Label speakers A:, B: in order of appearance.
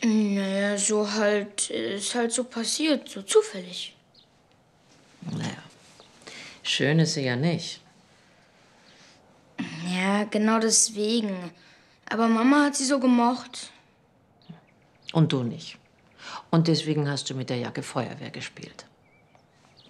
A: Naja, so halt, ist halt so passiert, so zufällig.
B: Naja, schön ist sie ja nicht.
A: Ja, genau deswegen. Aber Mama hat sie so gemocht.
B: Und du nicht. Und deswegen hast du mit der Jacke Feuerwehr gespielt.